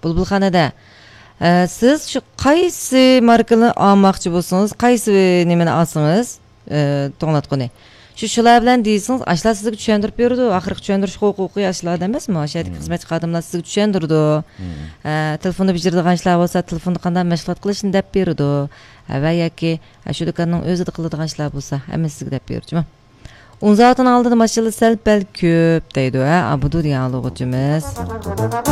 Bulbulxonada. Siz şu qaysi markani almoqchi bo'lsangiz, qaysi nimani olsangiz, to'nglatqani. Shular bilan deysiniz, ashlar sizga tushuntirib berdi, oxirgi tushuntirish huquqi ashlarda emasmi? O'shadagi xizmat xodimlar sizga tushuntirdi. Telefonni bijirdigan ishlar bo'lsa, telefonni qanday mashg'ulot qilishni deb berdi. Va yoki shu do'konning o'zida qiladigan ishlar bo'lsa, hammasi sizga deb berdi. Unzatın aldığında maşallah sel bel köp deydi. Abudu diye alığıcımız.